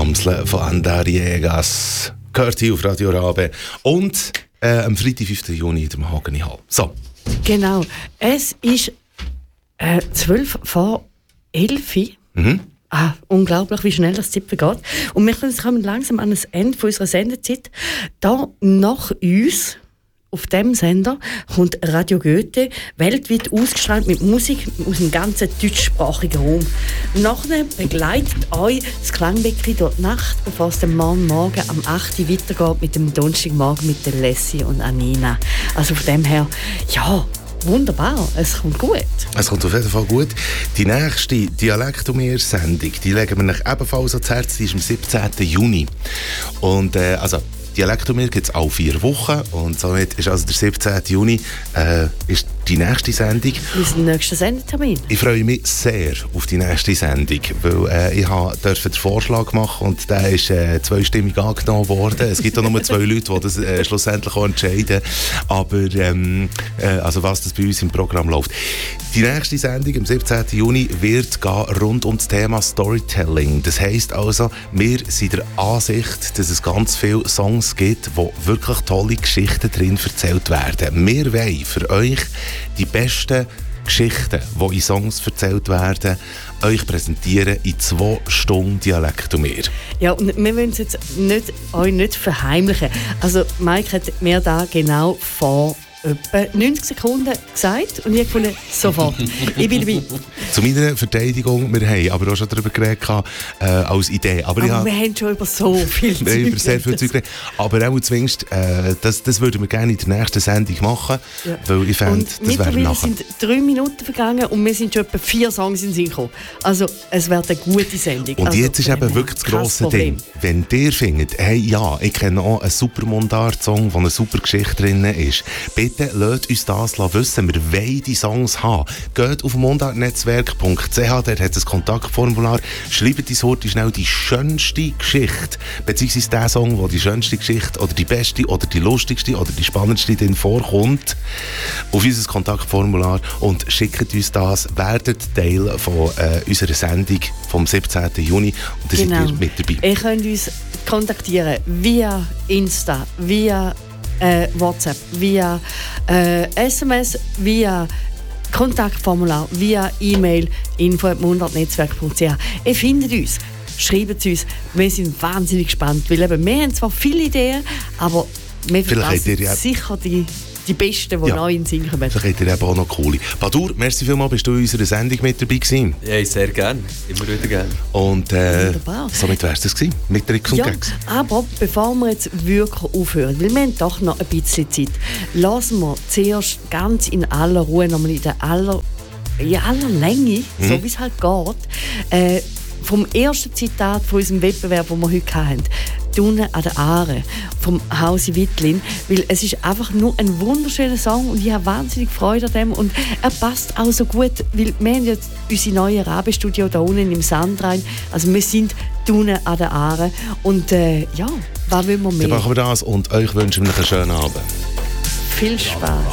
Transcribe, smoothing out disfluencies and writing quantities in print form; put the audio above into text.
Amsel von Andriegas. Gehört hier auf Radio Rabe. Und am Freitag, 5. Juni in der Mahogany Hall. So. Genau. Es ist 12 vor 11. Unglaublich, wie schnell das Zeit vergeht. Und wir kommen langsam an das Ende unserer Sendezeit. Da nach uns, auf dem Sender, kommt Radio Goethe, weltweit ausgestrahlt mit Musik aus dem ganzen deutschsprachigen Raum. Nachher begleitet euch das Klangbecken durch die Nacht, bevor es dann morgen am 8. Uhr weitergeht mit dem Donnerstagmorgen mit der Leslie und Anina. Also von dem her, ja, wunderbar, es kommt gut. Es kommt auf jeden Fall gut. Die nächste Dialektomeer-Sendung, die legen wir euch ebenfalls ans Herz, die ist am 17. Juni. Und Dialektomeer gibt es alle 4 Wochen und somit ist also der 17. Juni ist die nächste Sendung. Unser nächster Sendetermin. Ich freue mich sehr auf die nächste Sendung, weil ich durfte den Vorschlag machen und der ist zweistimmig angenommen worden. Es gibt auch nur 2 Leute, die das schlussendlich auch entscheiden. Aber also was das bei uns im Programm läuft. Die nächste Sendung am 17. Juni wird gehen rund um das Thema Storytelling. Das heisst also, wir sind der Ansicht, dass es ganz viele Songs gibt, wo wirklich tolle Geschichten drin erzählt werden. Wir wollen für euch die besten Geschichten, die in Songs erzählt werden, euch präsentieren in 2 Stunden Dialektomeer. Ja, und wir wollen es jetzt euch nicht verheimlichen. Also Mike hat mir da genau vor etwa 90 Sekunden gesagt und ich gefunden, sofort. Ich bin dabei. Zu meiner Verteidigung, wir haben aber auch schon darüber geredet, als Idee. Aber wir haben schon über so viel Zeug über sehr viel Zeug geredet. Aber auch zumindest, das würden wir gerne in der nächsten Sendung machen, ja. Weil ich fände, das wäre nachher. Sind 3 Minuten vergangen und wir sind schon etwa 4 Songs in den Sinn gekommen. Also es wird eine gute Sendung. Und also, jetzt ist eben wirklich das grosse Ding. Wenn ihr findet, hey ja, ich kenne auch einen super Mundart-Song, wo eine super Geschichte drin ist, bitte lasst uns das wissen. Wir wollen die Songs haben. Geht auf mundartnetzwerk.ch, dort hat es ein Kontaktformular. Schreibt uns heute schnell die schönste Geschichte, beziehungsweise den Song, wo die schönste Geschichte oder die beste oder die lustigste oder die spannendste drin vorkommt, auf unser Kontaktformular und schickt uns das. Werdet Teil von unserer Sendung vom 17. Juni und da seid ihr mit dabei. Ihr könnt uns kontaktieren via Insta, via WhatsApp, via SMS, via Kontaktformular, via E-Mail info@mundartnetzwerk.ch. Ihr findet uns, schreibt uns. Wir sind wahnsinnig gespannt, weil eben, wir haben zwar viele Ideen, aber wir verpassen sicher die besten, die neu in den Sinn kommen. Vielleicht habt ihr eben auch noch coole. Badur, merci vielmals, bist du in unserer Sendung mit dabei gewesen? Ja, sehr gerne. Immer wieder gerne. Und somit wär's das gewesen, mit Tricks und Gags. Aber bevor wir jetzt wirklich aufhören, weil wir haben doch noch ein bisschen Zeit, lassen wir zuerst ganz in aller Ruhe, nochmal in aller Länge, so wie es halt geht, vom ersten Zitat von unserem Wettbewerb, den wir heute hatten, «Unten an der Aare» vom Hausi Wittlin, weil es ist einfach nur ein wunderschöner Song und ich habe wahnsinnig Freude an dem und er passt auch so gut, weil wir haben jetzt unser neues Rabe-Studio da unten im Sandrhein, also wir sind «Unten an der Aare» und was wollen wir mehr? Dann machen wir das und euch wünschen wir einen schönen Abend. Viel Spaß.